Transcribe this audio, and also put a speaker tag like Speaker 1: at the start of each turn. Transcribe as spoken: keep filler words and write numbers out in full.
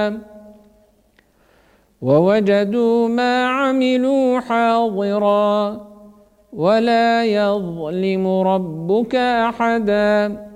Speaker 1: ووجدوا ما عملوا حاضرا ولا يظلم ربك أحدا